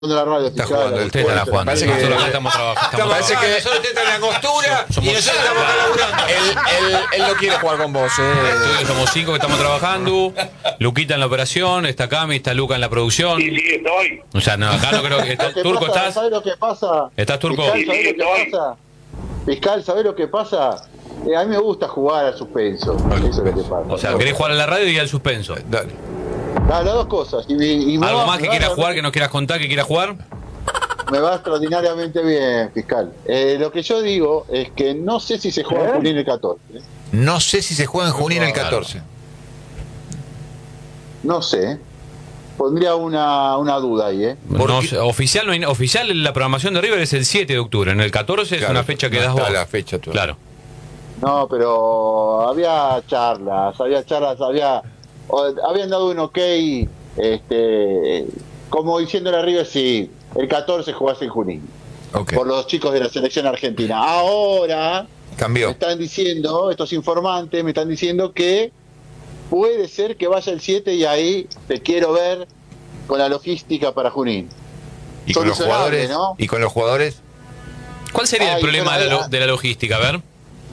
de la radio. Está jugando, usted está jugando. Parece que nosotros estamos trabajando. Parece que nosotros estamos en la costura y nosotros estamos laburando. Él no quiere jugar con vos. Somos 5 que estamos trabajando. Luquita en la operación, está Cami, está Luca en la producción. Sí, estoy. O sea, no, acá no creo que... ¿Turco estás? ¿Sabés lo que pasa? ¿Estás, Turco? Fiscal, ¿sabés lo que pasa? Fiscal, ¿sabés lo que pasa? A mí me gusta jugar al suspenso. Eso es lo que pasa. O sea, querés jugar a la radio y al suspenso. Dale. Las dos cosas. ¿Algo más que quieras jugar, que nos quieras contar, que quieras jugar? Me va extraordinariamente bien, fiscal. Lo que yo digo es que no sé si se juega en Junín el 14. No sé si se juega en Junín el 14. No sé. Pondría una duda ahí, ¿eh? No sé, oficial, no hay, oficial la programación de River es el 7 de octubre. En el 14 es una fecha que das vos. La fecha toda. Claro. No, pero había charlas, habían dado un ok, como diciéndole a River, sí, el 14 jugás en Junín, Okay. por los chicos de la selección argentina. Ahora Cambió. me están diciendo, estos informantes me están diciendo que puede ser que vaya el 7 y ahí te quiero ver con la logística para Junín. ¿Y con los Solucionable, jugadores? ¿no? ¿Y con los jugadores? ¿Cuál sería el problema bueno, de la logística? A ver.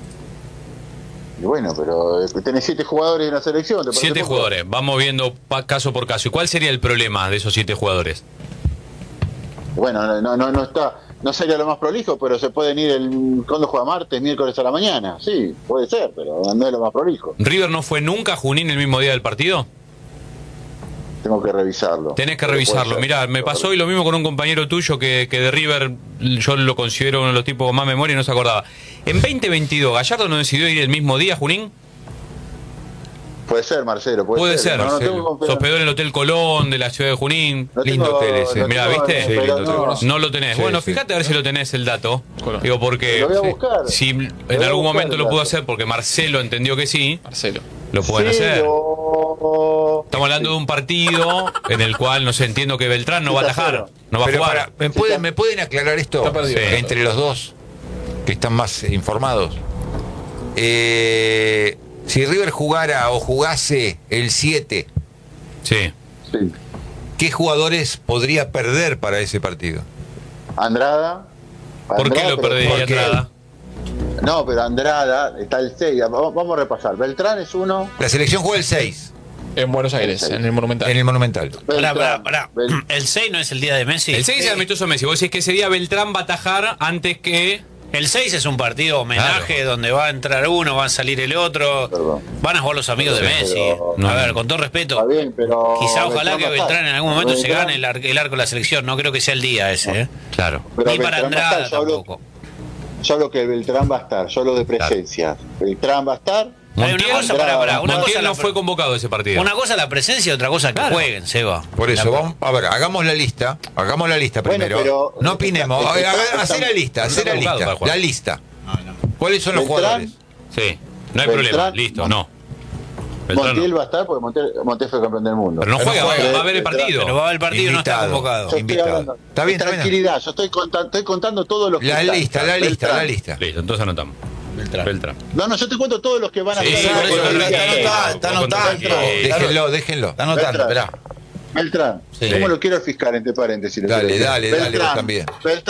Y bueno, pero tenés 7 jugadores en la selección. ¿te parece 7 poco? jugadores. Vamos viendo caso por caso. ¿Y cuál sería el problema de esos 7 jugadores? Bueno, no está, no sería lo más prolijo, pero se pueden ir cuando juega martes, miércoles a la mañana. Sí, puede ser, pero no es lo más prolijo. ¿River no fue nunca a Junín el mismo día del partido? Tengo que revisarlo. Tenés que Pero revisarlo. puede ser. Mirá, me pasó hoy lo mismo con un compañero tuyo que de River, yo lo considero uno de los tipos con más memoria y no se acordaba. En 2022, ¿Gallardo no decidió ir el mismo día a Junín? Puede ser, Marcelo. Puede ser. No tengo Se confianza. hospedó en el Hotel Colón de la ciudad de Junín. No Lindo tengo- hotel ese. no Mirá, tengo- ¿viste? pero Sí, lindo no. hotel. No lo tenés. Sí, Bueno, sí. fíjate a ver si lo tenés el dato. Colón. Digo, porque Lo voy a buscar. si Lo en voy a algún buscar momento el lo pudo dato. hacer porque Marcelo entendió que sí, Marcelo. lo pueden Sí, hacer. Estamos Hablando de un partido en el cual, no sé, entiendo que Beltrán no va a atajar, no va a Pero jugar. ¿me pueden aclarar esto? Está perdido. Sí. Entre los dos, que están más informados. Si River jugara o jugase el 7, Sí. Sí. ¿qué jugadores podría perder para ese partido? Andrada. ¿Por qué lo pero- perdería ¿por qué? Andrada? No, pero Andrada está el 6. Vamos a repasar. Beltrán es uno. La selección juega el 6 En Buenos Aires, en el Monumental. en el Monumental. Beltrán, Pará. Bel- El 6 no es el día de Messi. El 6 es amistoso Messi. Vos decís que ese día Beltrán va a atajar antes que... El 6 es un partido homenaje donde va a entrar uno, va a salir el otro. Perdón. Van a jugar los amigos de Messi. pero- A ver, con todo respeto. Está bien, pero. Quizá ojalá que va a estar. Beltrán en algún momento se Beltrán- gane el arco de la selección. No creo que sea el día ese. Claro. pero Ni para Beltrán va a Andrada estar, yo hablo- tampoco. Yo hablo que Beltrán va a estar, yo hablo de presencia. Beltrán va a estar. Hay una cosa, pará, una Montiel cosa no la- fue convocado a ese partido. Una cosa la presencia y otra cosa que jueguen, Seba. Por eso, vamos a ver, hagamos la lista Bueno, primero. pero- No opinemos, está- hacer la lista, hacer la convocado para lista. jugar. La lista. ¿Cuáles son los Beltrán, jugadores? Sí. No hay Beltrán- problema. Listo, no. Beltrán Montiel no. va a estar porque Montiel fue campeón del mundo. Pero no Pero juega, no juega. va a ver el partido. Pero va a haber partido y no está Invitado. convocado. Yo estoy invitado. hablando Está bien, de está bien. tranquilidad, yo estoy contando todos los que La están. lista, la lista, Beltrán. la lista. Listo, entonces anotamos. Beltrán. No, yo te cuento todos los que van a Sí, estar. por eso, Beltrán. está anotado. Déjenlo. Está anotando, Beltrán. esperá. Beltrán, Sí. ¿cómo lo quiero al fiscal entre paréntesis? lo Dale, quiero? dale, dale, vos también.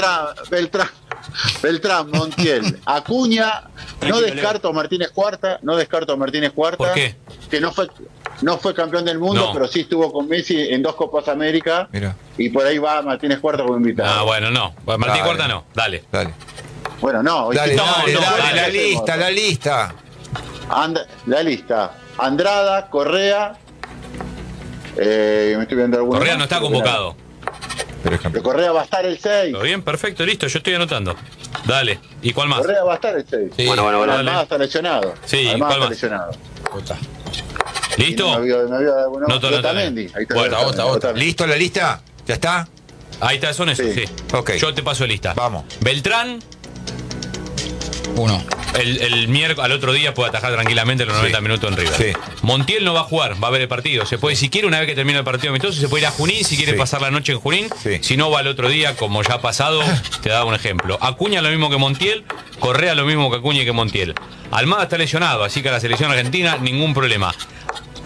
Beltrán, Montiel, Acuña, no descarto a Martínez Cuarta, ¿Por qué? que no fue campeón del mundo, No. pero sí estuvo con Messi en 2 Copas América, Mira. y por ahí va Martínez Cuarta como invitado. Ah, bueno, no. Martín Dale. Cuarta no. Dale. Dale. Bueno, no, Dale, no, dale, no, dale, bueno, la ¿qué lista, hacemos? la lista. La lista, Andrada, Correa, me estoy viendo alguno Correa más, no está pero convocado. Pero es Que campeón. Correa va a estar el 6. ¿Todo bien? Perfecto, listo. Yo estoy anotando. Dale. ¿Y cuál más? Correa va a estar el 6. Sí. Bueno, Además dale. está lesionado. Sí, Además ¿cuál está más? lesionado. ¿Listo? Y no me había alguno más. No, Otamendi. Ahí está. Bueno, Otamendi. ¿Listo la lista? ¿Ya está? Ahí está, son esos, sí. Sí. Ok. Yo te paso lista. Vamos. Beltrán, Uno. el miércoles, al otro día puede atajar tranquilamente los 90 minutos en River. Sí. Montiel no va a jugar, va a ver el partido. Se puede, si quiere, una vez que termine el partido amistoso, se puede ir a Junín, si quiere Sí. pasar la noche en Junín. Sí. Si no, va al otro día, como ya ha pasado, te da un ejemplo. Acuña lo mismo que Montiel, Correa lo mismo que Acuña y que Montiel. Almada está lesionado, así que a la selección argentina ningún problema.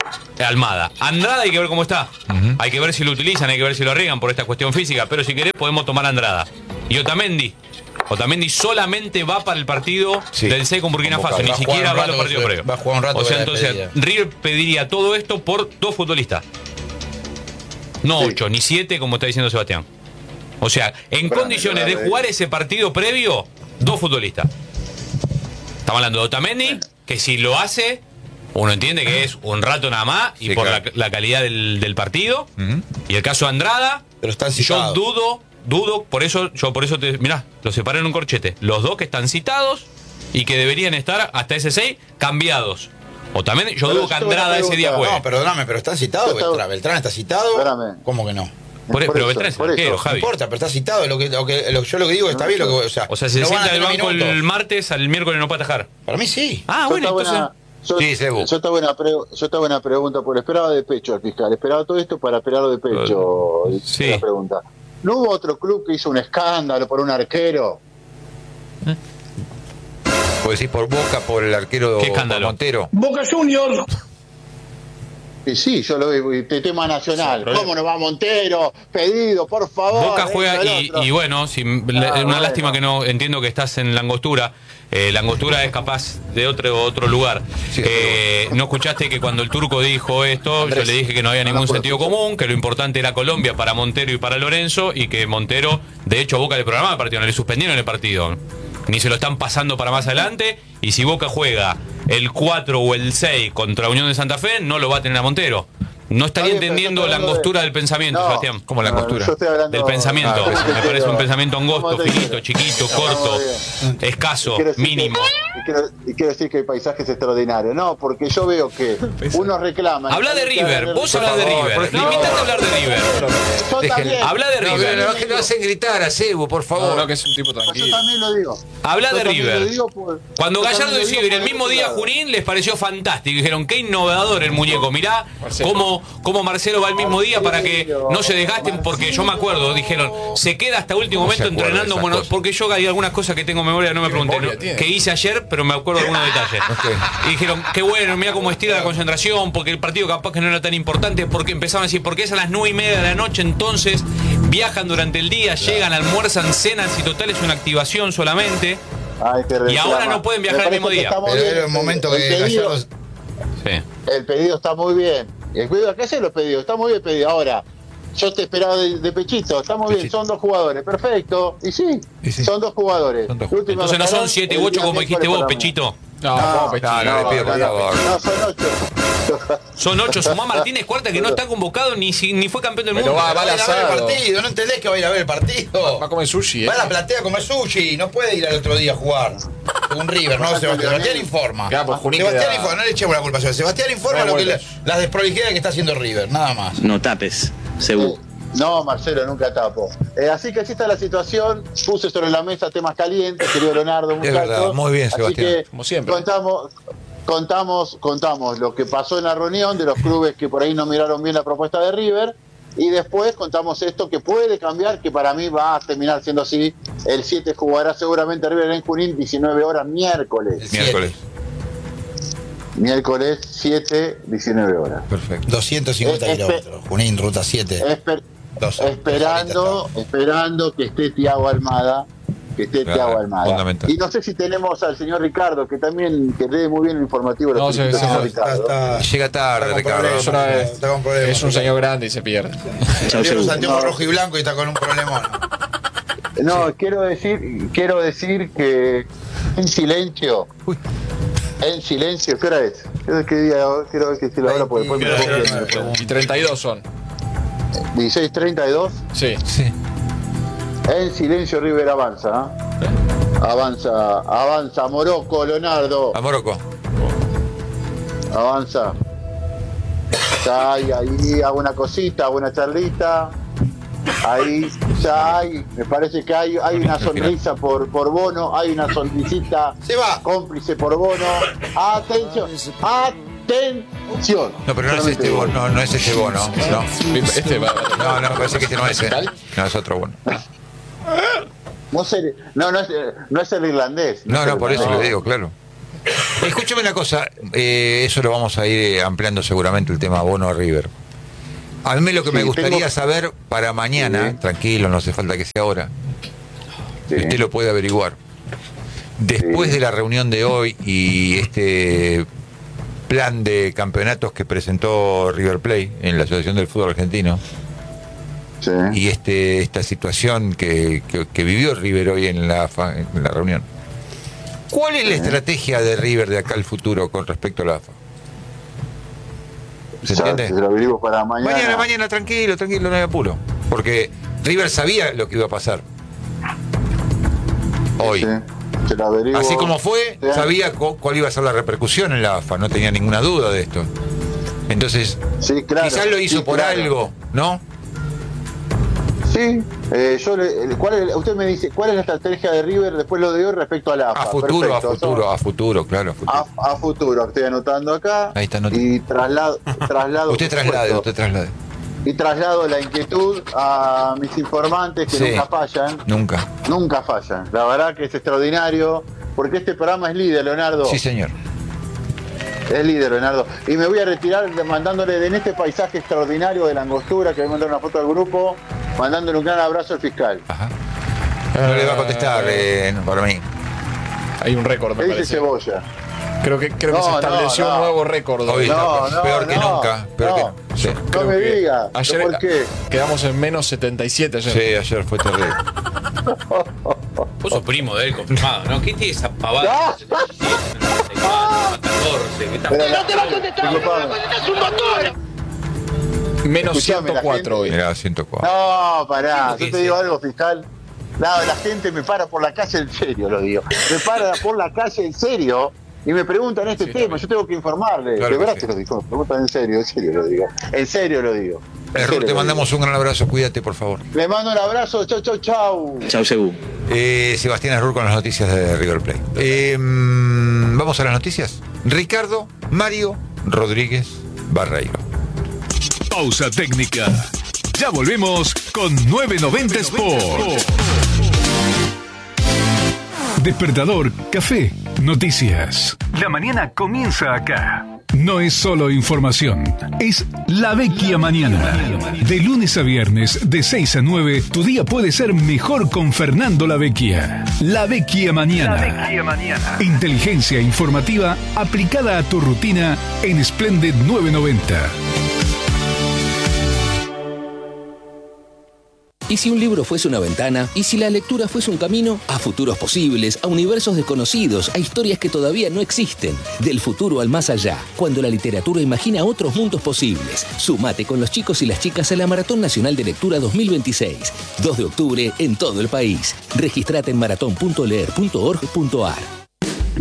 Almada. Andrada hay que ver cómo está. Hay que ver si lo utilizan, hay que ver si lo arriesgan por esta cuestión física, pero si querés podemos tomar a Andrada. Y Otamendi solamente va para el partido del 6 con Burkina Faso, ni siquiera va a los partidos previos. Va a jugar un rato. O sea, entonces River pediría todo esto por 2 futbolistas. No 8, ni 7 como está diciendo Sebastián. O sea, en condiciones de jugar ese partido previo, 2 futbolistas. Estamos hablando de Otamendi, que si lo hace, uno entiende que es un rato nada más y por la calidad del partido. Y el caso de Andrada, pero están citados. yo dudo, por eso mirá, lo separé en un corchete. Los 2 que están citados y que deberían estar hasta ese 6 cambiados. Otamendi, yo dudo que Andrada ese día juegue. No, perdóname, pero están citados. Beltrán está citado. Espérame. ¿Cómo que no? Pero Beltrán es arquero, Javi. No importa, pero está citado. Yo lo que digo está bien. O sea, si se sienta el banco el martes, al miércoles no puede atajar. Para mí sí. Ah, bueno, entonces. Yo estaba buena pregunta, porque esperaba de pecho al fiscal. Esperaba todo esto para esperarlo de pecho. Sí. La pregunta. ¿No hubo otro club que hizo un escándalo por un arquero? Pues decís por Boca, por el arquero Montero. Boca Junior. Y sí, yo lo vi, tema nacional. ¿Cómo no va Montero? Pedido, por favor. Boca juega y bueno, una lástima que no entiendo que estás en la Angostura. La Angostura es capaz de otro lugar. Sí, no escuchaste que cuando el turco dijo esto, yo le dije que no había ningún sentido común, que lo importante era Colombia para Montero y para Lorenzo, y que Montero, de hecho, Boca le programaba el partido, no le suspendieron el partido. Ni se lo están pasando para más adelante, y si Boca juega el 4 o el 6 contra Unión de Santa Fe, no lo va a tener a Montero. No estaría entendiendo la angostura del pensamiento, Sebastián. ¿Cómo la angostura? Del pensamiento. Me parece un pensamiento angosto, finito, chiquito, corto, escaso, mínimo. Y quiero decir que el paisaje es extraordinario. No, porque yo veo que uno reclama. Habla de River, vos hablas de River. Limítate a hablar de River. Habla de River. No, que lo hacen gritar a Cebu, por favor. No, que es un tipo tranquilo. Yo también lo digo. Habla de River. Cuando Gallardo decidió ir el mismo día a Junín, les pareció fantástico. Dijeron, qué innovador el muñeco. Mirá cómo Marcelo va el mismo día para que no se desgasten, porque yo me acuerdo, dijeron, se queda hasta último momento entrenando, porque yo hay algunas cosas que tengo en memoria, no me pregunté, que hice ayer, pero me acuerdo de algunos detalles. Y dijeron, qué bueno, mira cómo estira la concentración, porque el partido capaz que no era tan importante, porque empezaban a decir, porque es a las 9:30 de la noche, entonces viajan durante el día, llegan, almuerzan, cenan, si total es una activación solamente. Y ahora no pueden viajar el mismo día. Pero era el momento que Gallardo... El pedido está muy bien. El pedido, ¿qué hacen los pedidos? Está muy bien el pedido. Ahora, yo te esperaba de pechito. Está muy bien, son 2 jugadores. Perfecto. Y sí, son 2 jugadores. Entonces no son 7 u 8 como dijiste vos, Pechito. No, le pido por favor. No, son 8. Son 8. Sumá Martínez Cuarta, que no está convocado ni fue campeón del mundo. Pero va a ir a ver el asado. partido, no entendés que va a ir a ver el partido. Va a comer sushi. Va a la platea a comer sushi, no puede ir al otro día a jugar. Un River, no, Sebastián informa. Sebastián informa, no le echemos la culpa a Sebastián informa las desprolijidades que está haciendo River, nada más. No tapes, Cebu. No, Marcelo, nunca tapo. Así que así está la situación. Puse sobre la mesa temas calientes, querido Leonardo. Es verdad, muy bien, Sebastián. Así que como siempre. Contamos lo que pasó en la reunión de los clubes que por ahí no miraron bien la propuesta de River. Y después contamos esto que puede cambiar, que para mí va a terminar siendo así. El 7 jugará seguramente River en Junín, 19 horas, miércoles. Miércoles 7, 19 horas. Perfecto. 250 kilómetros. Junín, ruta 7. Esperando que esté Thiago Almada. Fundamental. Y no sé si tenemos al señor Ricardo, que también que lee muy bien el informativo. Llega tarde, Ricardo. Es un señor grande y se pierde. Salió los anteojos rojo y blanco y está con un problemón. No, quiero decir que en silencio. ¿Qué hora es? Quiero ver que si la hora porque después Y 32 son. 16:32. Sí. En silencio River avanza. Avanza Morocco, Leonardo. A Morocco. Avanza. Ya hay ahí alguna cosita, alguna charlita. Ahí ya hay, me parece que hay una sonrisa por Bono, hay una sonrisita cómplice por Bono. Atención. No, pero no es este Bono, no es este Bono. No, me parece que este no es. No, es otro Bono. No es el irlandés. No, por eso le digo, claro. Escúchame una cosa, eso lo vamos a ir ampliando seguramente, el tema Bono a River. A mí lo que me gustaría saber para mañana, tranquilo, no hace falta que sea ahora, usted lo puede averiguar. Después de la reunión de hoy y este plan de campeonatos que presentó River Plate en la Asociación del Fútbol Argentino, y esta situación que vivió River hoy en la reunión, ¿cuál es la estrategia de River de acá al futuro con respecto a la AFA? ¿Se entiende? Se lo averiguo para mañana. Mañana, tranquilo, no hay apuro. Porque River sabía lo que iba a pasar hoy. Se lo averiguo. Así como fue, sabía cuál iba a ser la repercusión en la AFA, no tenía ninguna duda de esto. Entonces, quizás lo hizo por algo, ¿no? Sí, usted me dice, ¿cuál es la estrategia de River después lo de hoy respecto a la AFA? A futuro, claro. A futuro, estoy anotando acá. Ahí está anotando. Y traslado. Usted traslade. Y traslado la inquietud a mis informantes que nunca fallan. Nunca fallan. La verdad que es extraordinario, porque este programa es líder, Leonardo. Sí, señor. Es líder, Leonardo. Y me voy a retirar mandándole en este paisaje extraordinario de la Angostura, que voy a mandar una foto al grupo, mandándole un gran abrazo al fiscal. Ajá. No le va a contestar para mí. Hay un récord, me ¿Qué parece. dice Cebolla? Creo que se estableció un nuevo récord. Hoy peor que nunca. Sí. No me diga. Ayer ¿Por qué? quedamos en menos 77 ayer. Sí, ayer fue terrible. Vos sos primo de él, confirmado, ¿no? ¿Qué tiene esa pavada? No te va a contestar, es un motor. Menos Escuchame, 104 hoy. Mirá, 104. No, pará. Yo te digo algo, fiscal. La gente me para por la calle, en serio lo digo. Me para por la calle, en serio. Y me preguntan este tema, yo tengo que informarle. Claro, de verdad te lo digo, me preguntan en serio lo digo. En serio lo digo. Te mandamos un gran abrazo, cuídate por favor. Le mando un abrazo, chau. Chau, Sebu. Sebastián Arrur con las noticias de River Plate. Vamos a las noticias. Ricardo Mario Rodríguez Barreiro. Pausa técnica. Ya volvemos con 990 Sport. Despertador, café, noticias. La mañana comienza acá. No es solo información, es La Vecchia Mañana. De lunes a viernes, de 6 a 9, tu día puede ser mejor con Fernando La Vecchia. La Vecchia Mañana. Inteligencia informativa aplicada a tu rutina en Splendid 990. ¿Y si un libro fuese una ventana? ¿Y si la lectura fuese un camino? A futuros posibles, a universos desconocidos, a historias que todavía no existen. Del futuro al más allá, cuando la literatura imagina otros mundos posibles. Sumate con los chicos y las chicas a la Maratón Nacional de Lectura 2026. 2 de octubre en todo el país. Registrate en maratón.leer.org.ar.